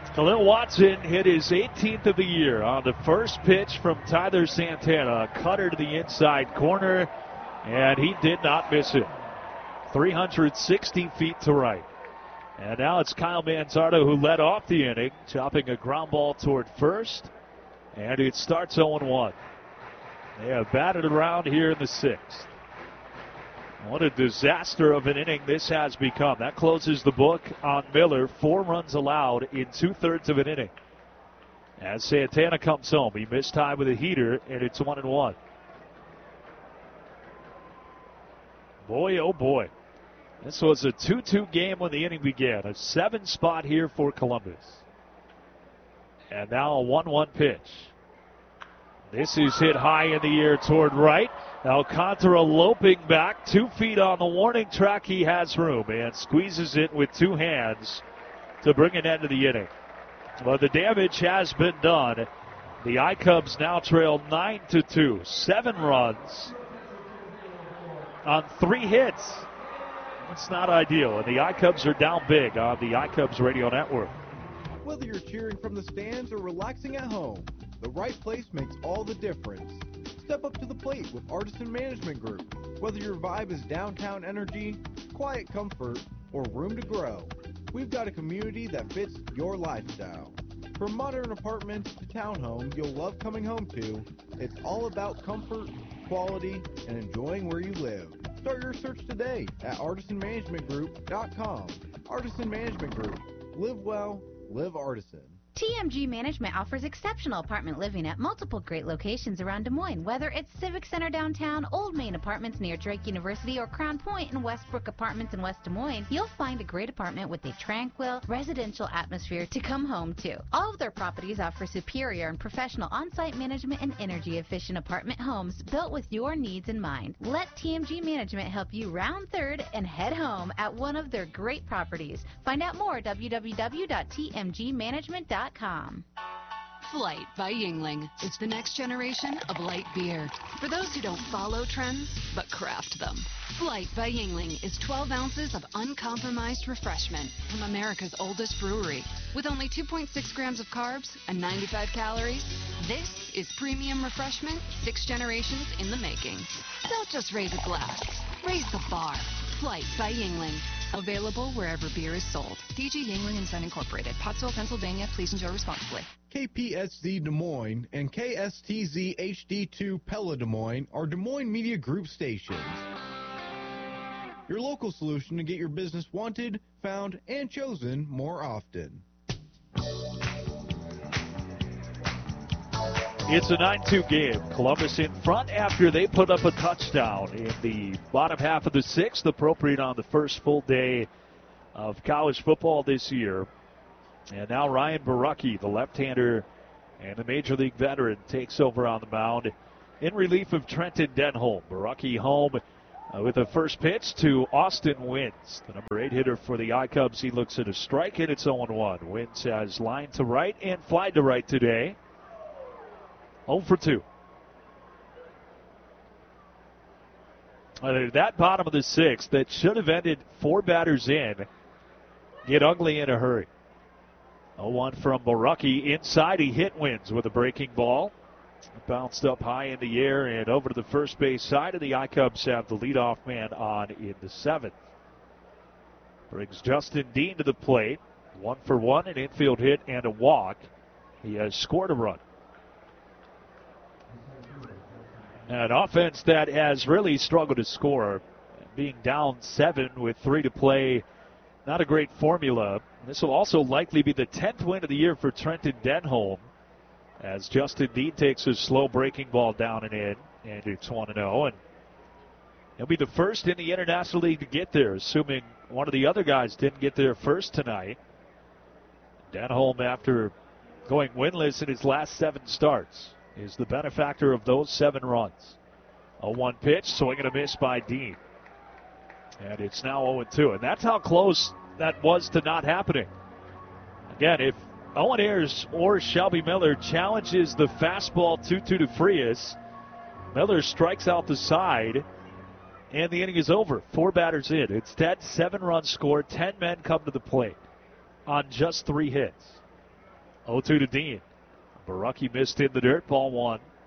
Khalil Watson hit his 18th of the year on the first pitch from Tyler Santana. A cutter to the inside corner, and he did not miss it. 360 feet to right. And now it's Kyle Manzardo who led off the inning, chopping a ground ball toward first, and it starts 0-1. They have batted around here in the sixth. What a disaster of an inning this has become. That closes the book on Miller. 4 runs allowed in 2/3 of an inning. As Santana comes home, he missed time with a heater, and it's 1-1. Boy, oh boy. This was a 2-2 game when the inning began. A 7 spot here for Columbus. And now a 1-1 pitch. This is hit high in the air toward right. Alcantara loping back 2 feet on the warning track. He has room and squeezes it with 2 hands to bring an end to the inning. But the damage has been done. The I-Cubs now trail 9-2. 7 runs on 3 hits. It's not ideal, and the I-Cubs are down big on the I-Cubs radio network. Whether you're cheering from the stands or relaxing at home, the right place makes all the difference. Step up to the plate with Artisan Management Group. Whether your vibe is downtown energy, quiet comfort, or room to grow, we've got a community that fits your lifestyle. From modern apartments to townhomes you'll love coming home to, it's all about comfort, quality, and enjoying where you live. Start your search today at artisanmanagementgroup.com. Artisan Management Group. Live well, live Artisan. TMG Management offers exceptional apartment living at multiple great locations around Des Moines. Whether it's Civic Center downtown, Old Main Apartments near Drake University, or Crown Point and Westbrook Apartments in West Des Moines, you'll find a great apartment with a tranquil, residential atmosphere to come home to. All of their properties offer superior and professional on-site management and energy-efficient apartment homes built with your needs in mind. Let TMG Management help you round third and head home at one of their great properties. Find out more at www.tmgmanagement.com. Flight by Yuengling. It's the next generation of light beer. For those who don't follow trends, but craft them. Flight by Yuengling is 12 ounces of uncompromised refreshment from America's oldest brewery. With only 2.6 grams of carbs and 95 calories, this is premium refreshment 6 generations in the making. Don't just raise a glass. Raise the bar. Flight by Yuengling. Available wherever beer is sold. DG Yuengling & Son Incorporated, Pottsville, Pennsylvania. Please enjoy responsibly. KPSZ Des Moines and KSTZ HD2 Pella Des Moines are Des Moines Media Group stations. Your local solution to get your business wanted, found, and chosen more often. It's a 9-2 game. Columbus in front after they put up a touchdown in the bottom half of the sixth, appropriate on the first full day of college football this year. And now Ryan Borucki, the left-hander and the Major League veteran, takes over on the mound in relief of Trenton Denholm. Borucki home with a first pitch to Austin Wins, the number 8 hitter for the I-Cubs. He looks at a strike, and it's 0-1. Wins has line to right and fly to right today. 0 for 2. That bottom of the sixth that should have ended 4 batters in get ugly in a hurry. 0-1 from Borucki. Inside, he hit Wins with a breaking ball. It bounced up high in the air and over to the first base side, and the I-Cubs have the leadoff man on in the 7th. Brings Justin Dean to the plate. 1 for 1, an infield hit and a walk. He has scored a run. An offense that has really struggled to score, being down 7 with 3 to play. Not a great formula. This will also likely be the 10th win of the year for Trenton Denholm, as Justin Dean takes a slow breaking ball down and in, and it's 1-0. And he'll be the first in the International League to get there, assuming one of the other guys didn't get there first tonight. Denholm, after going winless in his last 7 starts, is the benefactor of those 7 runs. A 1 pitch, swing and a miss by Dean. And it's now 0-2. And that's how close that was to not happening. Again, if Owen Ayers or Shelby Miller challenges the fastball 2-2 to Frias, Miller strikes out the side, and the inning is over. 4 batters in. Instead, 7 runs scored, 10 men come to the plate on just 3 hits. 0-2 to Dean. Barucki missed in the dirt. Ball one.